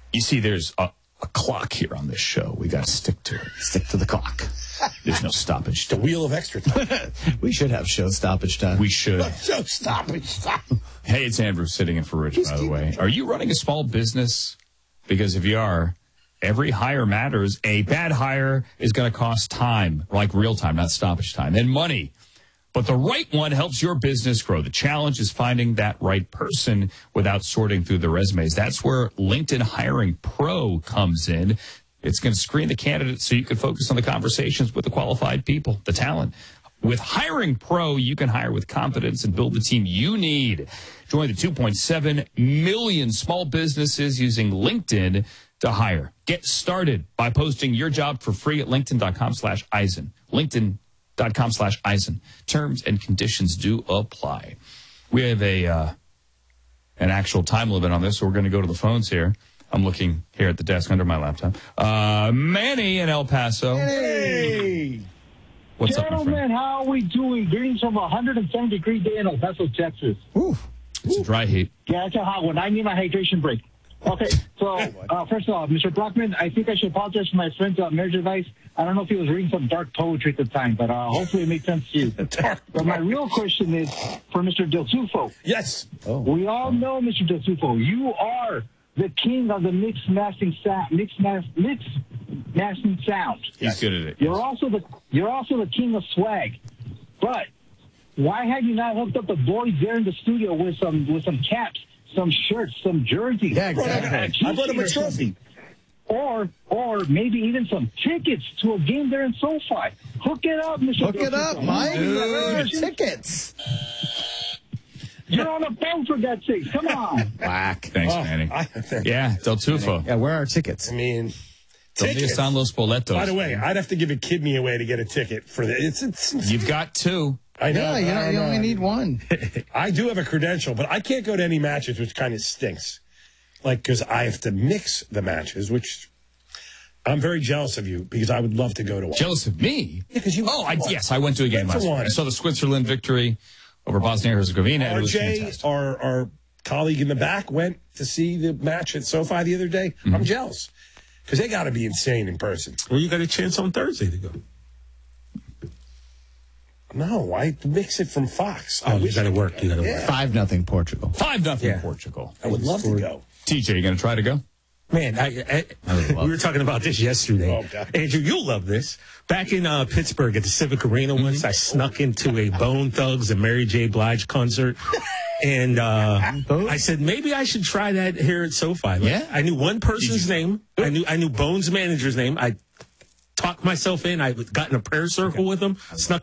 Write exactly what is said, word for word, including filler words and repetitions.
You see, there's a, a clock here on this show. We got to stick to it. Stick to the clock. There's no stoppage The time. wheel of extra time. We should have show stoppage time. We should. So stop it. Stop. Hey, it's Andrew sitting in for Rich, by the way. Are you running a small business? Because if you are, every hire matters. A bad hire is going to cost time, like real time, not stoppage time, and money. But the right one helps your business grow. The challenge is finding that right person without sorting through the resumes. That's where LinkedIn Hiring Pro comes in. It's going to screen the candidates so you can focus on the conversations with the qualified people, the talent. With Hiring Pro, you can hire with confidence and build the team you need. Join the two point seven million small businesses using LinkedIn to hire. Get started by posting your job for free at linkedin.com slash Eisen. LinkedIn.com slash Eisen. Terms and conditions do apply. We have a uh, an actual time limit on this, so we're going to go to the phones here. I'm looking here at the desk under my laptop. Uh, Manny in El Paso. Hey. What's up, my friend? Gentlemen, how are we doing? Greetings from a one hundred seven degree day in El Paso, Texas. Ooh. It's a dry heat. Yeah, it's a hot one. I need my hydration break. Okay, so uh, first of all, Mister Brockman, I think I should apologize for my friend's uh, marriage advice. I don't know if he was reading some dark poetry at the time, but uh, hopefully it makes sense to you. But my real question is for Mister Del Tufo. Yes. Oh. We all know, Mister Del Tufo, you are the king of the mixed mastering sound. Mixed mas- mixed mastering sound. He's good at it. You're also the you're also the king of swag. But why have you not hooked up the boys there in the studio with some with some caps, some shirts, some jerseys? Yeah, exactly. I bought him a trophy. Or or maybe even some tickets to a game there in SoFi. Hook it up, Mister Hook it up, Mike. Where are tickets? You're on a phone for God's sakes. Come on. Whack. Thanks, Oh, Manny. I, I Yeah, Del Tufo. Yeah, where are tickets? mean, ¿Dónde tickets. están los boletos? By the way, I'd have to give a kidney away to get a ticket for the. It's, it's You've got two. I know. Yeah, you, I know, you know. only need one. I do have a credential, but I can't go to any matches, which kind of stinks. Like, because I have to mix the matches, which I'm very jealous of you because I would love to go to one. Jealous of me? Yeah, 'cause you- Oh, I, yes, I went to a game Went to last week. one. I saw the Switzerland victory over Bosnia and Herzegovina. and It was R J, fantastic. our, our colleague in the back, went to see the match at SoFi the other day. Mm-hmm. I'm jealous because they got to be insane in person. Well, you got a chance on Thursday to go. No, I mix it from Fox. I Oh, you wish got to I could work. go. You got to Yeah. work. Five nothing Portugal. Five nothing Yeah. Portugal. I would love to go. T J, you going to try to go? Man, I, I, I would love we were talking about this yesterday. Oh, God. Andrew, you'll love this. Back in uh, Pittsburgh at the Civic Arena once, I snuck into a Bone Thugs and Mary J. Blige concert. And uh, I said, maybe I should try that here at SoFi. Like, Yeah? I knew one person's name. I knew I knew Bone's manager's name. I talked myself in. I got in a prayer circle with him, snuck